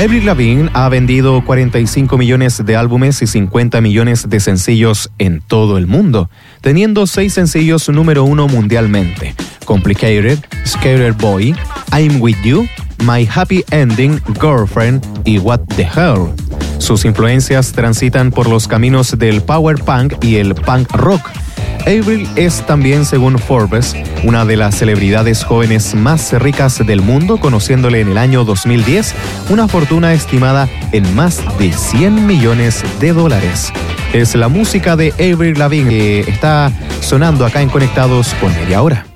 Avril Lavigne ha vendido 45 millones de álbumes y 50 millones de sencillos en todo el mundo, teniendo 6 sencillos número 1 mundialmente: Complicated, Skater Boy, I'm With You, My Happy Ending, Girlfriend y What the Hell. Sus influencias transitan por los caminos del power punk y el punk rock. Avril es también, según Forbes, una de las celebridades jóvenes más ricas del mundo, conociéndole en el año 2010 una fortuna estimada en más de 100 millones de dólares. Es la música de Avril Lavigne que está sonando acá en Conectados por media hora.